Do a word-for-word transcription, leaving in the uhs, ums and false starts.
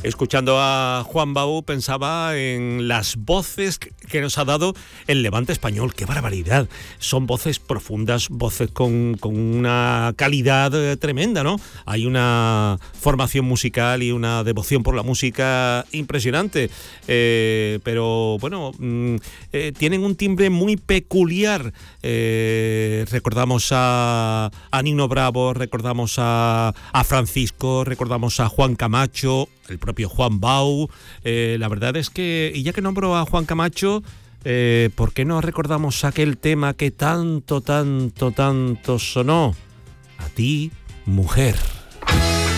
escuchando a Juan Bau pensaba en las voces que nos ha dado el Levante español. ¡Qué barbaridad! Son voces profundas, voces con, con una calidad tremenda, ¿no? Hay una formación musical y una devoción por la música impresionante, eh, pero bueno, mm, eh, tienen un timbre muy peculiar. Eh, recordamos a, a Nino Bravo, recordamos a, a Francisco, recordamos a Juan Camacho, el propio Juan Bau. Eh, la verdad es que, y ya que nombro a Juan Camacho, eh, ¿por qué no recordamos aquel tema que tanto, tanto, tanto sonó? A ti, mujer.